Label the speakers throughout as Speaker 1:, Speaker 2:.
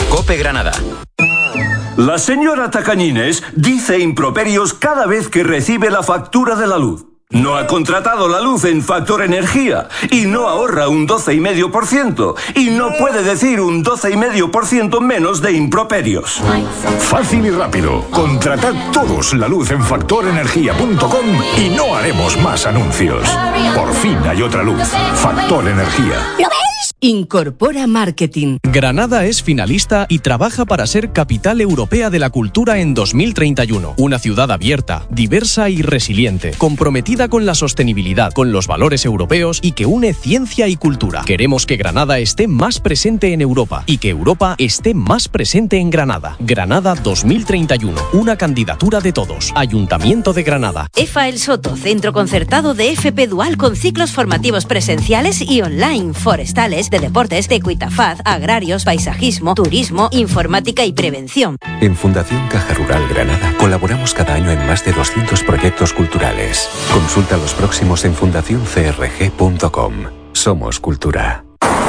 Speaker 1: COPE Granada.
Speaker 2: La señora Tacañines dice improperios cada vez que recibe la factura de la luz. No ha contratado la luz en Factor Energía y no ahorra un 12,5% y no puede decir un 12,5% menos de improperios.
Speaker 3: Fácil y rápido. Contratad todos la luz en factorenergia.com y no haremos más anuncios. Por fin hay otra luz. Factor Energía.
Speaker 4: ¿Lo ves? Incorpora Marketing.
Speaker 5: Granada es finalista y trabaja para ser capital europea de la cultura en 2031. Una ciudad abierta, diversa y resiliente, comprometida con la sostenibilidad, con los valores europeos y que une ciencia y cultura. Queremos que Granada esté más presente en Europa y que Europa esté más presente en Granada. Granada 2031, una candidatura de todos. Ayuntamiento de Granada.
Speaker 6: EFA El Soto, centro concertado de FP Dual con ciclos formativos presenciales y online, forestales, de deportes, de Cuitafaz, agrarios, paisajismo, turismo, informática y prevención.
Speaker 7: En Fundación Caja Rural Granada colaboramos cada año en más de 200 proyectos culturales. Consulta los próximos en fundacioncrg.com. Somos cultura.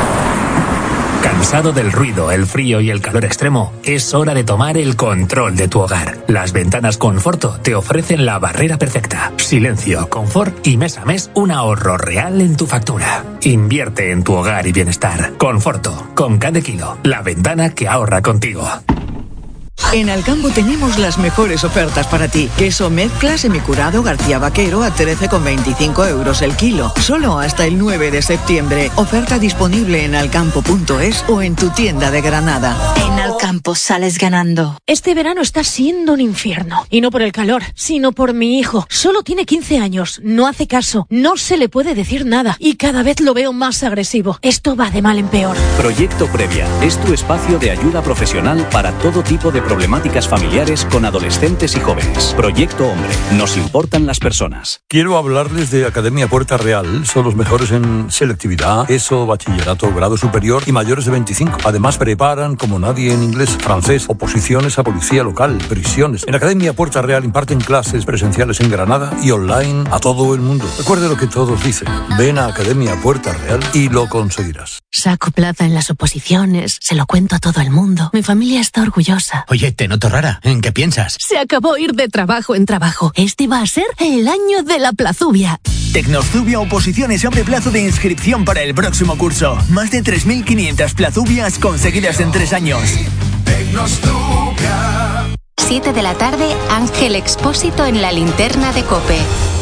Speaker 8: ¿Cansado del ruido, el frío y el calor extremo? Es hora de tomar el control de tu hogar. Las ventanas Conforto te ofrecen la barrera perfecta. Silencio, confort y mes a mes un ahorro real en tu factura. Invierte en tu hogar y bienestar. Conforto, con cada kilo. La ventana que ahorra contigo.
Speaker 9: En Alcampo tenemos las mejores ofertas para ti. Queso mezcla semicurado García Vaquero a 13,25 euros el kilo. Solo hasta el 9 de septiembre. Oferta disponible en alcampo.es o en tu tienda de Granada.
Speaker 10: En Alcampo sales ganando. Este verano está siendo un infierno. Y no por el calor, sino por mi hijo. Solo tiene 15 años, no hace caso, no se le puede decir nada. Y cada vez lo veo más agresivo. Esto va de mal en peor.
Speaker 11: Proyecto Previa es tu espacio de ayuda profesional para todo tipo de problemáticas familiares con adolescentes y jóvenes. Proyecto Hombre. Nos importan las personas.
Speaker 12: Quiero hablarles de Academia Puerta Real. Son los mejores en selectividad, ESO, bachillerato, grado superior y mayores de 25. Además preparan como nadie en inglés, francés, oposiciones a policía local, prisiones. En Academia Puerta Real imparten clases presenciales en Granada y online a todo el mundo. Recuerde lo que todos dicen. Ven a Academia Puerta Real y lo conseguirás.
Speaker 10: Saco plaza en las oposiciones, se lo cuento a todo el mundo. Mi familia está orgullosa.
Speaker 13: Oye, te noto rara. ¿En qué piensas?
Speaker 10: Se acabó ir de trabajo en trabajo. Este va a ser el año de la plazubia.
Speaker 13: Tecnozubia Oposiciones abre plazo de inscripción para el próximo curso. Más de 3.500 plazubias conseguidas en 3 años.
Speaker 14: 7 de la tarde, Ángel Expósito en la linterna de COPE.